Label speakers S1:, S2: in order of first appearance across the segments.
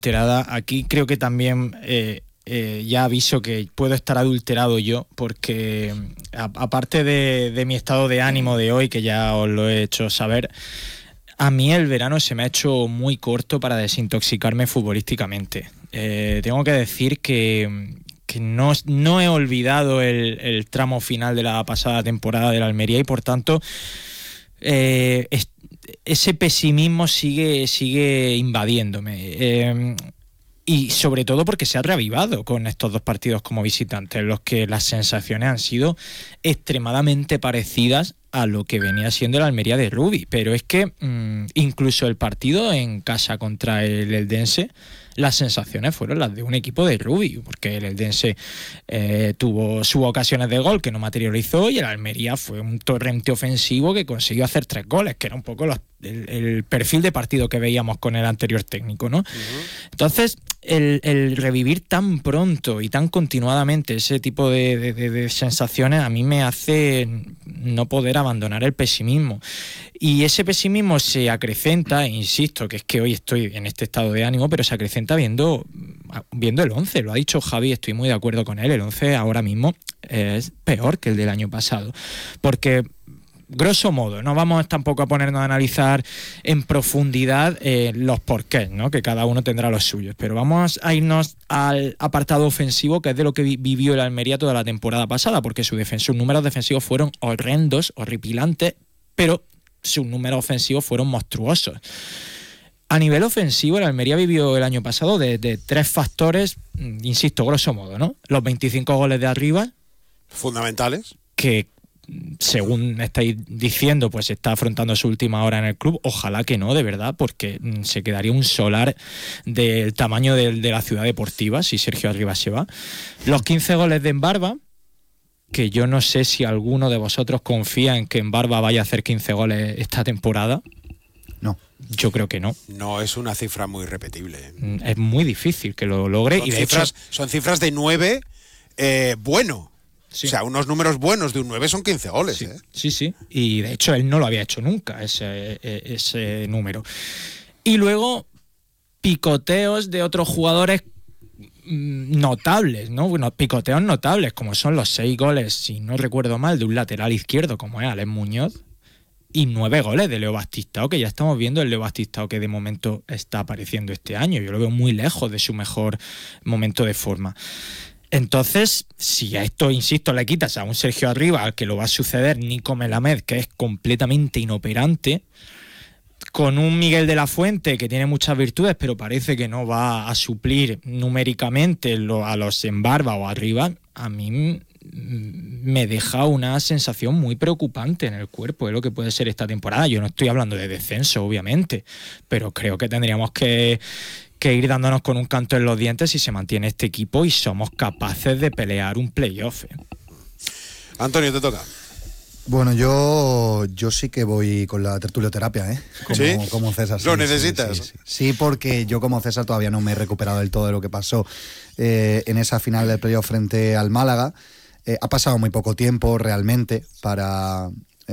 S1: adulterada. Aquí creo que también ya aviso que puedo estar adulterado yo, porque aparte de mi estado de ánimo de hoy, que ya os lo he hecho saber, a mí el verano se me ha hecho muy corto para desintoxicarme futbolísticamente. Tengo que decir que no he olvidado el tramo final de la pasada temporada del Almería y por tanto ese pesimismo sigue invadiéndome. Y sobre todo porque se ha reavivado con estos dos partidos como visitantes, en los que las sensaciones han sido extremadamente parecidas a lo que venía siendo el Almería de Rubi. Pero es que incluso el partido en casa contra el Eldense, las sensaciones fueron las de un equipo de Rubi, porque el Eldense tuvo sus ocasiones de gol que no materializó y el Almería fue un torrente ofensivo que consiguió hacer 3 goles, que era un poco el perfil de partido que veíamos con el anterior técnico, ¿no? Entonces, el revivir tan pronto y tan continuadamente ese tipo de sensaciones a mí me hace no poder abandonar el pesimismo. Y ese pesimismo se acrecenta, insisto, que es que hoy estoy en este estado de ánimo, pero se acrecenta viendo el 11. Lo ha dicho Javi, estoy muy de acuerdo con él. El 11 ahora mismo es peor que el del año pasado. Porque, grosso modo, no vamos tampoco a ponernos a analizar en profundidad los porqués, ¿no? Que cada uno tendrá los suyos. Pero vamos a irnos al apartado ofensivo, que es de lo que vivió el Almería toda la temporada pasada, porque sus números defensivos fueron horrendos, horripilantes, pero sus números ofensivos fueron monstruosos. A nivel ofensivo, el Almería vivió el año pasado de 3 factores, insisto, grosso modo, ¿no? Los 25 goles de arriba.
S2: Fundamentales.
S1: Que, según estáis diciendo, pues está afrontando su última hora en el club. Ojalá que no, de verdad, porque se quedaría un solar del tamaño de la ciudad deportiva si Sergio Arribas se va. Los 15 goles de Embarba, que yo no sé si alguno de vosotros confía en que Embarba vaya a hacer 15 goles esta temporada.
S3: No.
S1: Yo creo que no.
S2: No es una cifra muy repetible.
S1: Es muy difícil que lo logre.
S2: Son cifras de 9 bueno. Sí. O sea, unos números buenos de un 9 son 15 goles.
S1: Sí, sí. Y de hecho él no lo había hecho nunca, ese número. Y luego picoteos de otros jugadores notables, ¿no? Bueno, picoteos notables, como son los 6 goles, si no recuerdo mal, de un lateral izquierdo como es Alex Muñoz, y 9 goles de Leo Bastistao, que ya estamos viendo el Leo Bastistao que de momento está apareciendo este año. Yo lo veo muy lejos de su mejor momento de forma. Entonces, si a esto, insisto, le quitas a un Sergio Arribas, al que lo va a suceder Nico Melamed, que es completamente inoperante, con un Miguel de la Fuente que tiene muchas virtudes, pero parece que no va a suplir numéricamente a los Embarba o Arribas, a mí me deja una sensación muy preocupante en el cuerpo de lo que puede ser esta temporada. Yo no estoy hablando de descenso, obviamente, pero creo que tendríamos que ir dándonos con un canto en los dientes si se mantiene este equipo y somos capaces de pelear un playoff.
S2: Antonio, te toca.
S3: Bueno, yo sí que voy con la tertulioterapia, como César.
S2: ¿Lo necesitas?
S3: Sí, porque yo como César todavía no me he recuperado del todo de lo que pasó en esa final del playoff frente al Málaga. Ha pasado muy poco tiempo realmente para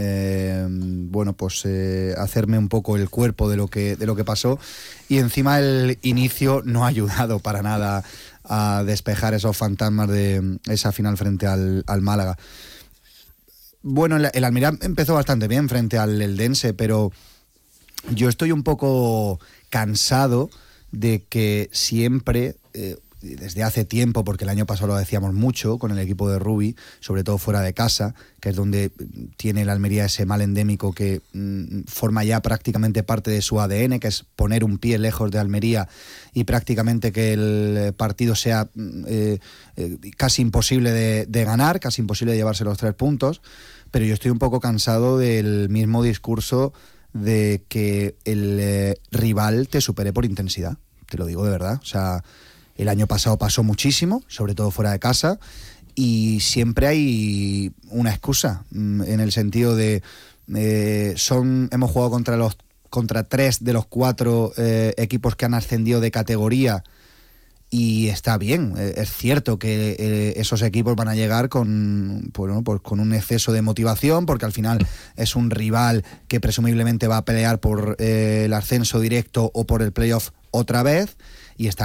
S3: hacerme un poco el cuerpo de lo que pasó, y encima el inicio no ha ayudado para nada a despejar esos fantasmas de esa final frente al Málaga. Bueno, el Almería empezó bastante bien frente al Eldense, pero yo estoy un poco cansado de que siempre, desde hace tiempo, porque el año pasado lo decíamos mucho con el equipo de Rubi, sobre todo fuera de casa, que es donde tiene el Almería ese mal endémico que forma ya prácticamente parte de su ADN, que es poner un pie lejos de Almería y prácticamente que el partido sea casi imposible de ganar, casi imposible de llevarse los 3 puntos. Pero yo estoy un poco cansado del mismo discurso de que el rival te supere por intensidad, te lo digo de verdad. O sea, el año pasado pasó muchísimo, sobre todo fuera de casa, y siempre hay una excusa, en el sentido de hemos jugado contra 3 de los 4 equipos que han ascendido de categoría, y está bien. Es cierto que esos equipos van a llegar con un exceso de motivación, porque al final es un rival que presumiblemente va a pelear por el ascenso directo o por el playoff otra vez, y está